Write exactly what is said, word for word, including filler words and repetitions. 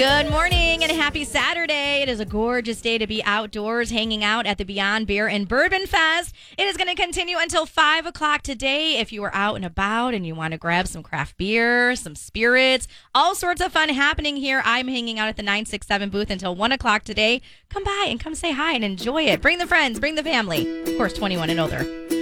Good morning and happy Saturday. It is a gorgeous day to be outdoors hanging out at the Beyond Beer and Bourbon Fest. It is going to continue until five o'clock today. If you are out and about and you want to grab some craft beer, some spirits, all sorts of fun happening here. I'm hanging out at the nine six seven booth until one o'clock today. Come by and come say hi and enjoy it. Bring the friends, bring the family. Of course, twenty-one and older.